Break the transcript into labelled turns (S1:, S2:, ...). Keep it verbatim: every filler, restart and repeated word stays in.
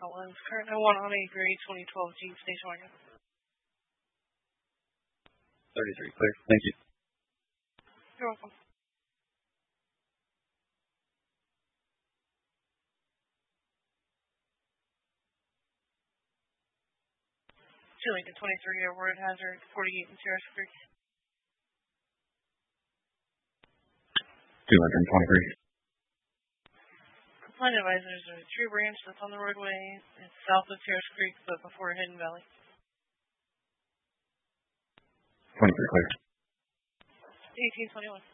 S1: Outlines. Current no one on a gray twenty twelve Jeep station wagon.
S2: thirty-three, clear. Thank you.
S1: You're welcome. two Lincoln twenty-three, road hazard, forty-eight in Terrace Creek.
S2: two twenty-three.
S1: Complaint advisors, there's a tree branch that's on the roadway. It's south of Terrace Creek, but before Hidden Valley.
S2: twenty-three, clear.
S1: eighteen twenty-one.